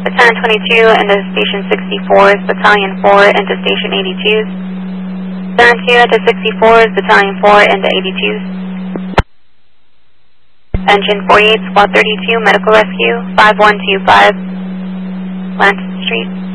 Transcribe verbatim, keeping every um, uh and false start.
Battalion twenty-two into Station sixty-fours, Battalion four into Station eighty-twos. Battalion two into sixty-fours, Battalion four into eighty-twos. Engine forty-eight, Squad thirty-two, Medical Rescue, five one two five, Lansing Street.